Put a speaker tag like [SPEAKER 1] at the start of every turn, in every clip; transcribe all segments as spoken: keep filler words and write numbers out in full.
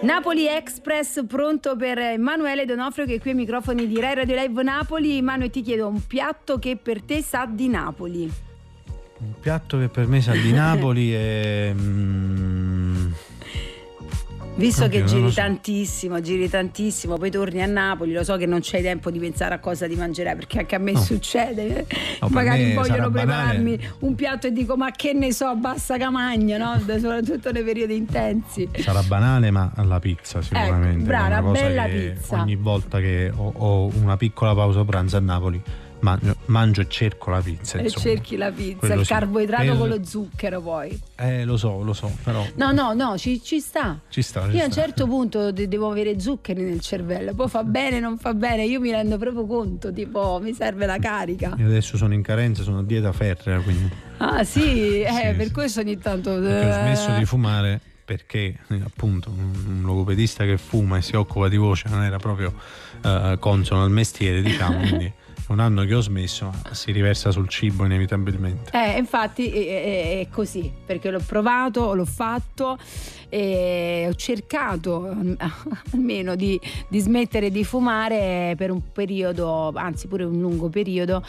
[SPEAKER 1] Napoli Express pronto per Emanuele Donofrio, che è qui ai microfoni di Rai Radio Live Napoli. Emanuele, ti chiedo un piatto che per te sa di Napoli.
[SPEAKER 2] Un piatto che per me sa di Napoli è... Mm,
[SPEAKER 1] Visto
[SPEAKER 2] oddio,
[SPEAKER 1] che giri
[SPEAKER 2] so.
[SPEAKER 1] tantissimo, giri tantissimo, poi torni a Napoli, lo so che non c'hai tempo di pensare a cosa ti mangerai, perché anche a me
[SPEAKER 2] no.
[SPEAKER 1] succede,
[SPEAKER 2] no,
[SPEAKER 1] magari
[SPEAKER 2] me
[SPEAKER 1] vogliono prepararmi
[SPEAKER 2] banale.
[SPEAKER 1] un piatto e dico ma che ne so, basta camagno, no? Soprattutto nei periodi intensi.
[SPEAKER 2] Sarà banale, ma la pizza sicuramente.
[SPEAKER 1] Ecco, brava,
[SPEAKER 2] è una cosa
[SPEAKER 1] bella
[SPEAKER 2] che
[SPEAKER 1] pizza.
[SPEAKER 2] ogni volta che ho, ho una piccola pausa pranzo a Napoli mangio, mangio e cerco la pizza.
[SPEAKER 1] E
[SPEAKER 2] insomma.
[SPEAKER 1] cerchi la pizza,
[SPEAKER 2] Quello
[SPEAKER 1] il
[SPEAKER 2] sì.
[SPEAKER 1] carboidrato
[SPEAKER 2] Per-
[SPEAKER 1] con lo zucchero poi.
[SPEAKER 2] Eh, lo so, lo so, però
[SPEAKER 1] No, no, no, ci, ci sta.
[SPEAKER 2] ci sta. Ci
[SPEAKER 1] Io a un
[SPEAKER 2] sta.
[SPEAKER 1] certo punto de- devo avere zuccheri nel cervello, poi fa bene, non fa bene, io mi rendo proprio conto, tipo mi serve la carica.
[SPEAKER 2] Io adesso sono in carenza, sono a dieta ferrea, quindi
[SPEAKER 1] Ah sì, eh,
[SPEAKER 2] Sì,
[SPEAKER 1] per
[SPEAKER 2] sì.
[SPEAKER 1] questo ogni tanto...
[SPEAKER 2] perché ho smesso di fumare perché eh, appunto un, un logopedista che fuma e si occupa di voce non era proprio eh, consono al mestiere, diciamo, quindi è un anno che ho smesso, ma si riversa sul cibo inevitabilmente.
[SPEAKER 1] Eh, infatti è, è- è così, perché l'ho provato, l'ho fatto e ho cercato almeno di, di smettere di fumare per un periodo, anzi pure un lungo periodo,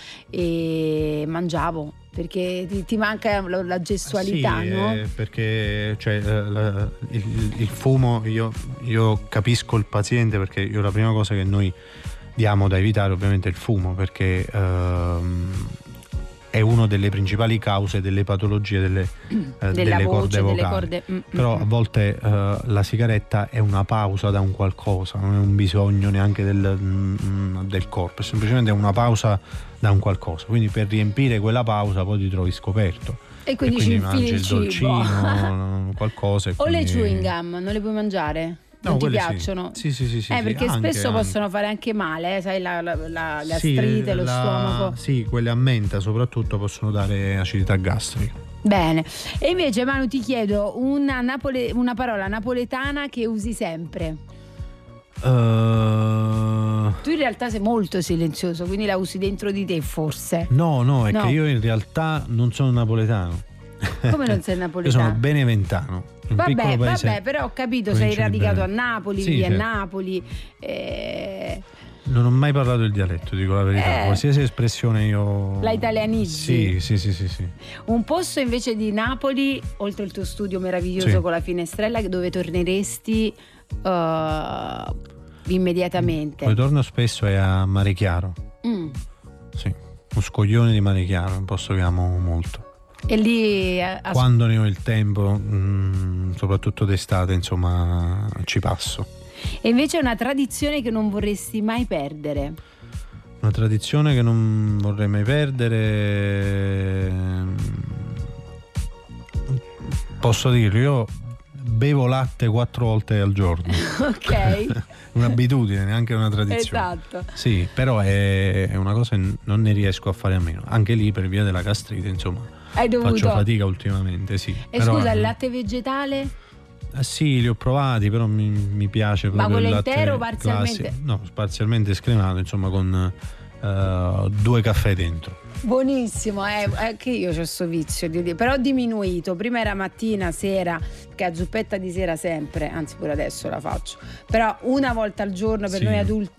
[SPEAKER 1] e mangiavo, perché ti, ti manca la, la gestualità,
[SPEAKER 2] Sì,
[SPEAKER 1] no?
[SPEAKER 2] eh, perché cioè, eh, la- il, il fumo, io, io capisco il paziente, perché io la prima cosa che noi diamo da evitare ovviamente è il fumo, perché ehm, è una delle principali cause delle patologie delle, eh,
[SPEAKER 1] Della
[SPEAKER 2] delle
[SPEAKER 1] voce,
[SPEAKER 2] corde
[SPEAKER 1] delle
[SPEAKER 2] vocali.
[SPEAKER 1] corde. mm,
[SPEAKER 2] Però
[SPEAKER 1] mm,
[SPEAKER 2] a volte eh, la sigaretta è una pausa da un qualcosa, non è un bisogno neanche del, mm, del corpo, è semplicemente una pausa da un qualcosa. Quindi per riempire quella pausa poi ti trovi scoperto.
[SPEAKER 1] E quindi,
[SPEAKER 2] e quindi
[SPEAKER 1] ci
[SPEAKER 2] mangi
[SPEAKER 1] infili
[SPEAKER 2] il
[SPEAKER 1] il cibo.
[SPEAKER 2] dolcino, qualcosa. E
[SPEAKER 1] O le
[SPEAKER 2] quindi...
[SPEAKER 1] chewing gum, non le puoi mangiare?
[SPEAKER 2] No,
[SPEAKER 1] Non ti
[SPEAKER 2] quelle sì.
[SPEAKER 1] piacciono?
[SPEAKER 2] Sì, sì, sì, sì,
[SPEAKER 1] eh,
[SPEAKER 2] sì,
[SPEAKER 1] perché
[SPEAKER 2] anche,
[SPEAKER 1] spesso
[SPEAKER 2] anche.
[SPEAKER 1] possono fare anche male, eh, sai, la, la, la
[SPEAKER 2] Sì,
[SPEAKER 1] gastrite, lo
[SPEAKER 2] la-
[SPEAKER 1] stomaco.
[SPEAKER 2] Sì, quelle a menta soprattutto possono dare acidità gastrica.
[SPEAKER 1] Bene. E invece, Manu, ti chiedo una, napole- una parola napoletana che usi sempre.
[SPEAKER 2] Uh,
[SPEAKER 1] Tu in realtà sei molto silenzioso, quindi la usi dentro di te, forse.
[SPEAKER 2] no, no, è
[SPEAKER 1] No.
[SPEAKER 2] che io in realtà non sono napoletano.
[SPEAKER 1] Come non sei
[SPEAKER 2] Io
[SPEAKER 1] napoletano?
[SPEAKER 2] sono beneventano. Un
[SPEAKER 1] Vabbè,
[SPEAKER 2] piccolo paese,
[SPEAKER 1] vabbè, però ho capito, sei
[SPEAKER 2] provincia di
[SPEAKER 1] radicato a
[SPEAKER 2] Benevento.
[SPEAKER 1] Napoli,
[SPEAKER 2] Sì,
[SPEAKER 1] vivi a
[SPEAKER 2] certo.
[SPEAKER 1] Napoli. eh,
[SPEAKER 2] Non ho mai parlato il dialetto, dico la verità.
[SPEAKER 1] Eh.
[SPEAKER 2] Qualsiasi espressione io.
[SPEAKER 1] La italianizzi.
[SPEAKER 2] Sì, sì, sì, sì, sì.
[SPEAKER 1] Un posto invece di Napoli, oltre il tuo studio meraviglioso
[SPEAKER 2] Sì.
[SPEAKER 1] con la finestrella, dove torneresti uh, immediatamente?
[SPEAKER 2] Dove torno spesso è a Mare Chiaro.
[SPEAKER 1] Mm.
[SPEAKER 2] Sì, un scoglione di Mare Chiaro, un posto che amo molto.
[SPEAKER 1] E lì eh, as-
[SPEAKER 2] Quando ne ho il tempo, mh, soprattutto d'estate, insomma, ci passo.
[SPEAKER 1] E invece è una tradizione che non vorresti mai perdere.
[SPEAKER 2] Una tradizione che non vorrei mai perdere. Posso dirlo, io bevo latte quattro volte al giorno.
[SPEAKER 1] Ok.
[SPEAKER 2] Un'abitudine, neanche una tradizione.
[SPEAKER 1] Esatto.
[SPEAKER 2] Sì, però è, è una cosa che non ne riesco a fare a meno. Anche lì per via della gastrite, insomma,
[SPEAKER 1] Hai dovuto.
[SPEAKER 2] faccio fatica ultimamente, sì.
[SPEAKER 1] E
[SPEAKER 2] Però,
[SPEAKER 1] scusa, il latte vegetale?
[SPEAKER 2] eh, sì, li ho provati, però mi, mi piace
[SPEAKER 1] Ma
[SPEAKER 2] proprio
[SPEAKER 1] quello
[SPEAKER 2] il latte
[SPEAKER 1] intero o parzialmente?
[SPEAKER 2] classico. No, parzialmente scremato, insomma, con eh, due caffè dentro.
[SPEAKER 1] Buonissimo, eh, anche io ho questo vizio, di dire, però ho diminuito. Prima era mattina, sera, che a zuppetta di sera sempre, anzi pure adesso la faccio. Però una volta al giorno per
[SPEAKER 2] Sì.
[SPEAKER 1] noi adulti